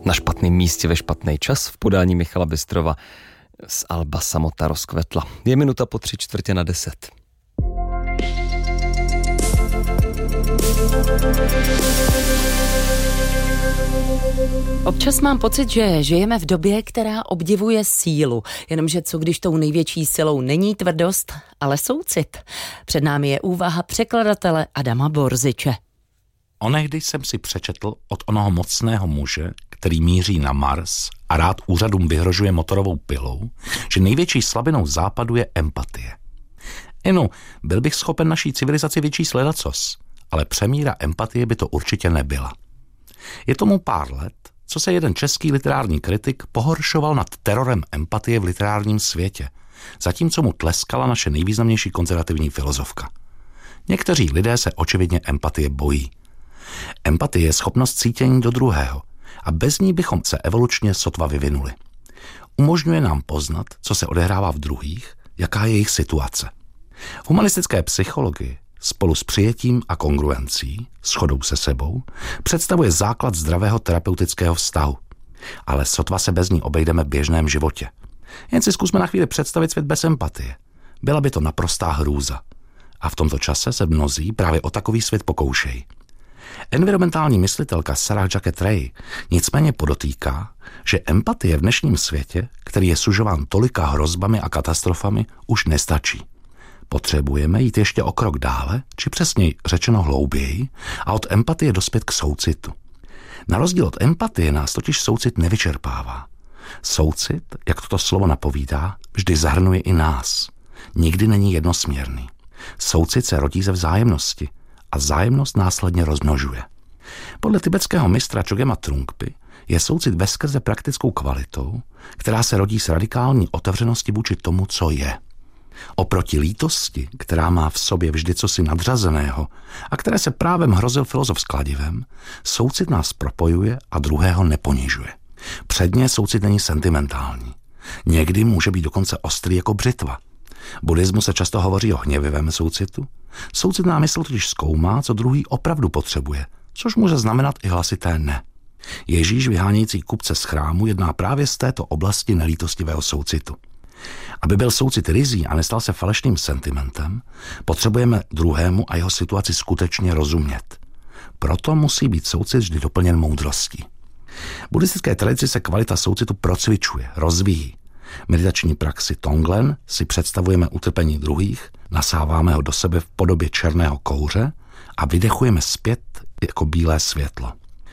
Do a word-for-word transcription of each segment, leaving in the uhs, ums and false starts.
Na špatném místě ve špatný čas v podání Michala Bystrova z alba Samota rozkvetla. Je minuta po tři čtvrtě na deset. Občas mám pocit, že žijeme v době, která obdivuje sílu, jenomže co když tou největší silou není tvrdost, ale soucit. Před námi je úvaha překladatele Adama Borzyče. Onehdy jsem si přečetl od onoho mocného muže, který míří na Mars a rád úřadům vyhrožuje motorovou pilou, že největší slabinou západu je empatie. Inu, byl bych schopen naší civilizaci vyčíslit ledacos, ale přemíra empatie by to určitě nebyla. Je tomu pár let, co se jeden český literární kritik pohoršoval nad terorem empatie v literárním světě, zatímco mu tleskala naše nejvýznamnější konzervativní filozofka. Někteří lidé se očividně empatie bojí. Empatie je schopnost cítění do druhého a bez ní bychom se evolučně sotva vyvinuli. Umožňuje nám poznat, co se odehrává v druhých, jaká je jejich situace. V humanistické psychologii spolu s přijetím a kongruencí, shodou se sebou, představuje základ zdravého terapeutického vztahu. Ale sotva se bez ní obejdeme v běžném životě. Jen si zkusme na chvíli představit svět bez empatie. Byla by to naprostá hrůza. A v tomto čase se mnozí právě o takový svět pokoušejí. Environmentální myslitelka Sarah Jacket Ray nicméně podotýká, že empatie v dnešním světě, který je sužován tolika hrozbami a katastrofami, už nestačí. Potřebujeme jít ještě o krok dále, či přesněji řečeno hlouběji, a od empatie dospět k soucitu. Na rozdíl od empatie nás totiž soucit nevyčerpává. Soucit, jak toto slovo napovídá, vždy zahrnuje i nás. Nikdy není jednosměrný. Soucit se rodí ze vzájemnosti a vzájemnost následně rozmnožuje. Podle tibetského mistra Chogema Trungpy je soucit veskrze praktickou kvalitou, která se rodí z radikální otevřenosti vůči tomu, co je. Oproti lítosti, která má v sobě vždy cosi nadřazeného a které se právem hrozil filozof s kladivem, soucit nás propojuje a druhého neponižuje. Předně soucit není sentimentální. Někdy může být dokonce ostrý jako břitva. V buddhismu se často hovoří o hněvivém soucitu. Soucitná mysl totiž zkoumá, co druhý opravdu potřebuje, což může znamenat i hlasité ne. Ježíš vyhánějící kupce z chrámu jedná právě z této oblasti nelítostivého soucitu. Aby byl soucit ryzí a nestal se falešným sentimentem, potřebujeme druhému a jeho situaci skutečně rozumět. Proto musí být soucit vždy doplněn moudrostí. V buddhistické tradici se kvalita soucitu procvičuje, rozvíjí. Meditační praxi Tonglen si představujeme utrpení druhých, nasáváme ho do sebe v podobě černého kouře a vydechujeme zpět jako bílé světlo.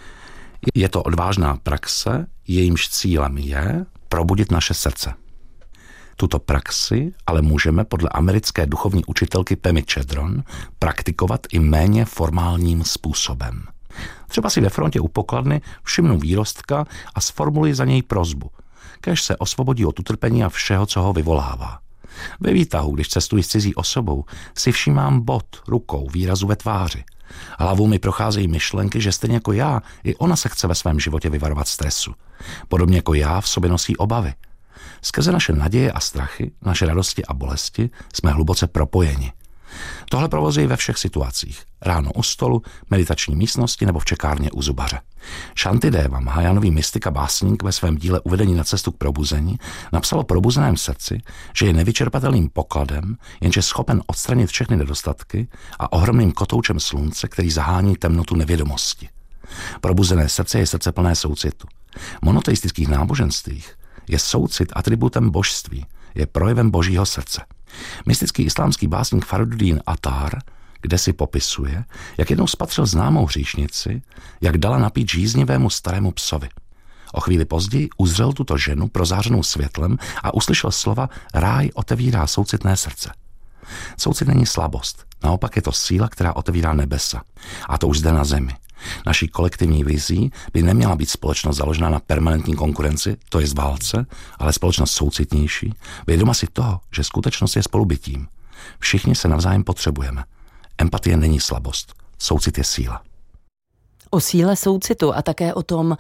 Je to odvážná praxe, jejímž cílem je probudit naše srdce. Tuto praxi ale můžeme podle americké duchovní učitelky Pemi Chedron praktikovat i méně formálním způsobem. Třeba si ve frontě u pokladny všimnu výrostka a sformuluji za něj prosbu, kéž se osvobodí od utrpení a všeho, co ho vyvolává. Ve výtahu, když cestuji s cizí osobou, si všímám bod, rukou, výrazu ve tváři. Hlavou mi procházejí myšlenky, že stejně jako já, i ona se chce ve svém životě vyvarovat stresu. Podobně jako já v sobě nosí obavy. Skrze naše naděje a strachy, naše radosti a bolesti jsme hluboce propojeni. Tohle provozuji ve všech situacích. Ráno u stolu, meditační místnosti nebo v čekárně u zubaře. Shantideva, Mahajánový mystik a básník, ve svém díle Uvedení na cestu k probuzení napsal o probuzeném srdci, že je nevyčerpatelným pokladem, jenže schopen odstranit všechny nedostatky a ohromným kotoučem slunce, který zahání temnotu nevědomosti. Probuzené srdce je srdce plné soucitu. V monoteistických náboženstvích je soucit atributem božství, je projevem božího srdce. Mystický islámský básník Faridudín Attar kde si popisuje, jak jednou spatřil známou hříšnici, jak dala napít žíznivému starému psovi. O chvíli později uzřel tuto ženu prozářenou světlem a uslyšel slova ráj otevírá soucitné srdce. Soucit není slabost, naopak je to síla, která otevírá nebesa. A to už zde na zemi. Naší kolektivní vizí by neměla být společnost založená na permanentní konkurenci, to je z válce, ale společnost soucitnější, vědoma si toho, že skutečnost je spolubytím. Všichni se navzájem potřebujeme. Empatie není slabost, soucit je síla. O síle soucitu a také o tom,